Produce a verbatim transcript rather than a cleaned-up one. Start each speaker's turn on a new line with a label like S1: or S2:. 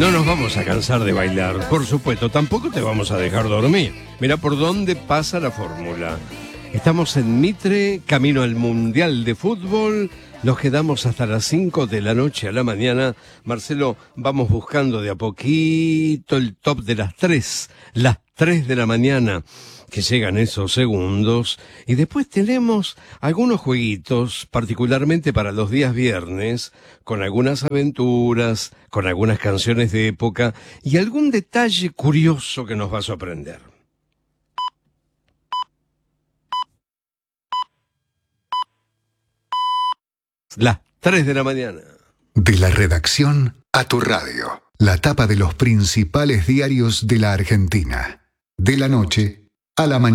S1: No nos vamos a cansar de bailar, por supuesto, tampoco te vamos a dejar dormir. Mira por dónde pasa la fórmula. Estamos en Mitre, camino al Mundial de Fútbol. Nos quedamos hasta las cinco de la noche a la mañana. Marcelo, vamos buscando de a poquito el top de las tres, las tres de la mañana, que llegan esos segundos. Y después tenemos algunos jueguitos, particularmente para los días viernes, con algunas aventuras, con algunas canciones de época y algún detalle curioso que nos va a sorprender. Las tres de la mañana.
S2: De la redacción a tu radio. La tapa de los principales diarios de la Argentina. De la noche a la mañana.